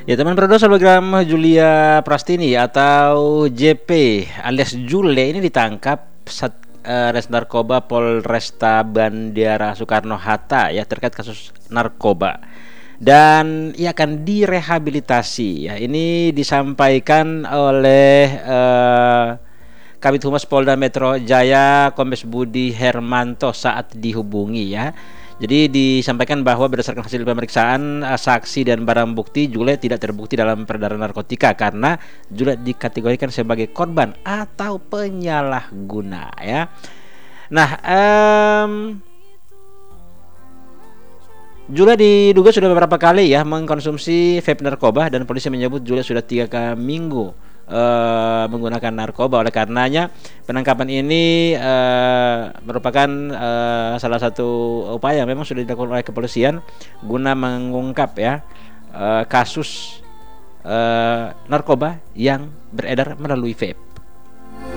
Ya teman Prodo, selebgram Julia Prastini atau JP alias Jule ini ditangkap Res Narkoba Polresta Bandara Soekarno Hatta ya terkait kasus narkoba dan ia akan direhabilitasi ya. Ini disampaikan oleh Kabid Humas Polda Metro Jaya Kombes Budi Hermanto saat dihubungi ya. Jadi disampaikan bahwa berdasarkan hasil pemeriksaan saksi dan barang bukti, Jule tidak terbukti dalam peredaran narkotika karena Jule dikategorikan sebagai korban atau penyalahguna ya. Nah, Jule diduga sudah beberapa kali ya mengkonsumsi vape narkoba dan polisi menyebut Jule sudah 3 minggu menggunakan narkoba. Oleh karenanya penangkapan ini merupakan salah satu upaya yang memang sudah dilakukan oleh kepolisian guna mengungkap ya kasus narkoba yang beredar melalui vape.